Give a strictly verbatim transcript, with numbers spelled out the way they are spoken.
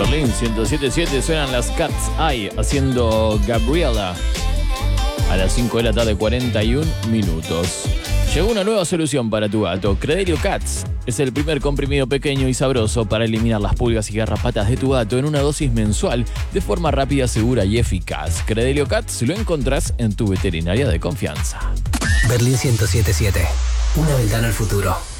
Berlín ciento siete punto siete suenan las Cat's Eye haciendo Gabriela a las cinco de la tarde, cuarenta y un minutos. Llegó una nueva solución para tu gato. Credelio Cats es el primer comprimido pequeño y sabroso para eliminar las pulgas y garrapatas de tu gato en una dosis mensual de forma rápida, segura y eficaz. Credelio Cats lo encontrás en tu veterinaria de confianza. Berlín ciento siete punto siete. Una ventana al futuro.